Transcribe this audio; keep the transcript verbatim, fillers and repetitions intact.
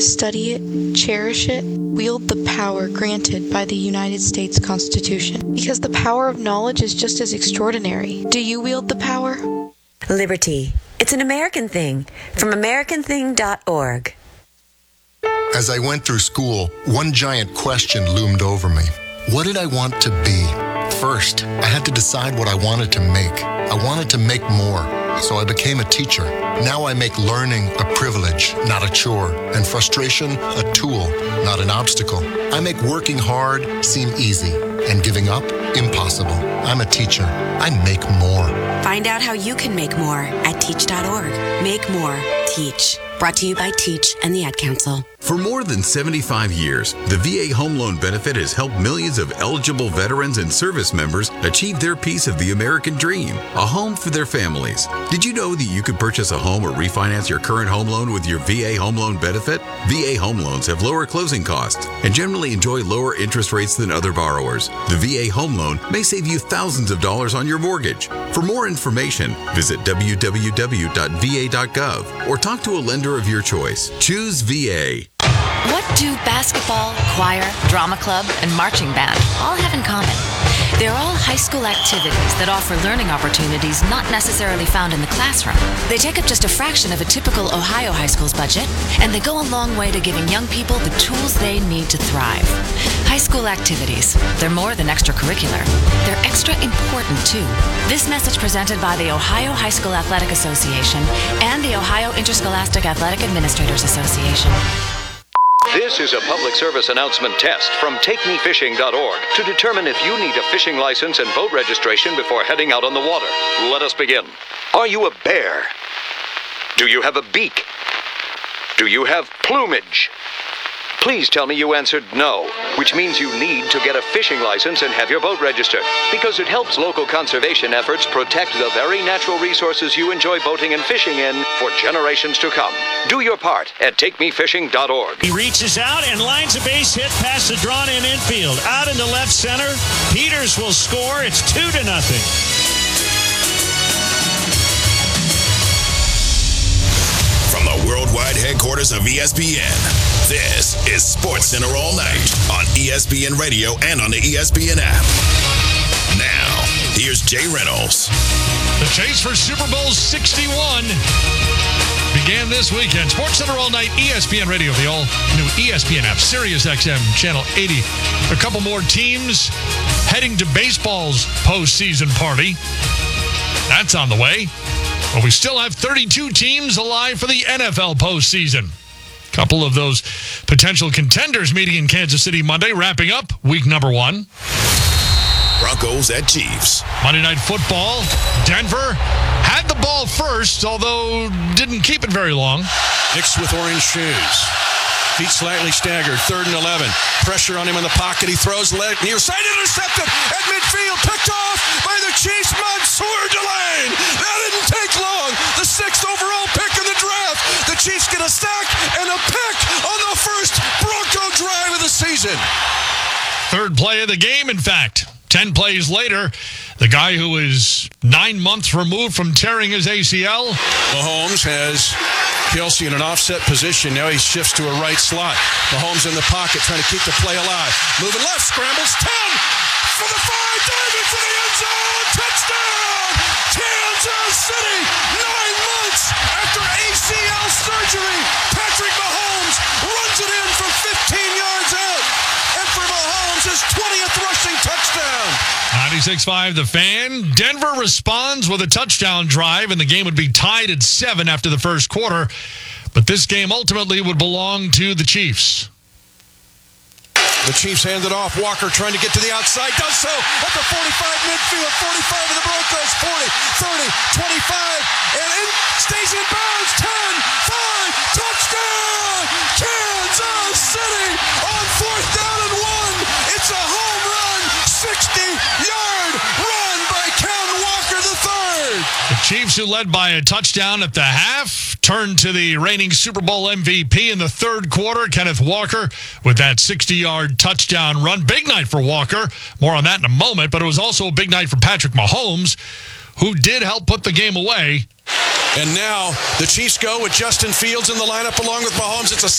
study it, cherish it, wield the power granted by the United States Constitution. Because the power of knowledge is just as extraordinary. Do you wield the power? Liberty. It's an American thing. From American thing dot org. As I went through school, one giant question loomed over me. What did I want to be? First, I had to decide what I wanted to make. I wanted to make more, so I became a teacher. Now I make learning a privilege, not a chore, and frustration a tool, not an obstacle. I make working hard seem easy, and giving up impossible. I'm a teacher. I make more. Find out how you can make more at teach dot org. Make more. Teach. Brought to you by Teach and the Ad Council. For more than seventy-five years, the V A Home Loan Benefit has helped millions of eligible veterans and service members achieve their piece of the American dream, a home for their families. Did you know that you could purchase a home or refinance your current home loan with your V A Home Loan Benefit? V A home loans have lower closing costs and generally enjoy lower interest rates than other borrowers. The V A Home Loan may save you thousands of dollars on your mortgage. For more information, visit w w w dot v a dot gov or talk to a lender of your choice. Choose V A. What do basketball, choir, drama club, and marching band all have in common? They're all high school activities that offer learning opportunities not necessarily found in the classroom. They take up just a fraction of a typical Ohio high school's budget, and they go a long way to giving young people the tools they need to thrive. High school activities, they're more than extracurricular. They're extra important, too. This message presented by the Ohio High School Athletic Association and the Ohio Interscholastic Athletic Administrators Association. This is a public service announcement test from take me fishing dot org to determine if you need a fishing license and boat registration before heading out on the water. Let us begin. Are you a bear? Do you have a beak? Do you have plumage? Please tell me you answered no, which means you need to get a fishing license and have your boat registered, because it helps local conservation efforts protect the very natural resources you enjoy boating and fishing in for generations to come. Do your part at take me fishing dot org. He reaches out and lines a base hit past the drawn-in infield. Out into left center, Peters will score. It's two to nothing. From the worldwide headquarters of E S P N, this is Sports Center All Night on E S P N Radio and on the E S P N app. Now, here's Jay Reynolds. The chase for Super Bowl sixty-one began this weekend. Sports Center All Night, E S P N Radio, the all-new E S P N app, Sirius X M, Channel eighty. A couple more teams heading to baseball's postseason party. That's on the way. But we still have thirty-two teams alive for the N F L postseason. A couple of those potential contenders meeting in Kansas City Monday, wrapping up week number one. Broncos at Chiefs. Monday Night Football. Denver had the ball first, although didn't keep it very long. Nix with orange shoes. Feet slightly staggered. Third and eleven. Pressure on him in the pocket. He throws leg near side, intercepted at midfield. Picked off by the Chiefs. Mansour Delane. That didn't take long. The sixth overall pick in the draft. The Chiefs get a sack and a pick on the first Bronco drive of the season. Third play of the game, in fact. Ten plays later, the guy who is nine months removed from tearing his A C L. Mahomes has Kelsey in an offset position. Now he shifts to a right slot. Mahomes in the pocket trying to keep the play alive. Moving left, scrambles. ten for the five. Diving for the end zone. Touchdown! Kansas City. Nine months after A C L surgery. Patrick Mahomes runs it in from fifteen yards out. And for Mahomes, his twentieth rushing touchdown. ninety-six point five The Fan. Denver responds with a touchdown drive, and the game would be tied at seven after the first quarter. But this game ultimately would belong to the Chiefs. The Chiefs hand it off. Walker trying to get to the outside. Does so at the forty-five midfield. forty-five of the Broncos. forty, thirty, twenty-five. And in, stays in bounds. ten, five, touchdown! Kansas City on fourth down and one. It's a home run. sixty-yard run by Ken Walker the third. The Chiefs, who led by a touchdown at the half, turned to the reigning Super Bowl M V P in the third quarter, Kenneth Walker, with that sixty-yard touchdown run. Big night for Walker. More on that in a moment, but it was also a big night for Patrick Mahomes, who did help put the game away. And now the Chiefs go with Justin Fields in the lineup along with Mahomes. It's a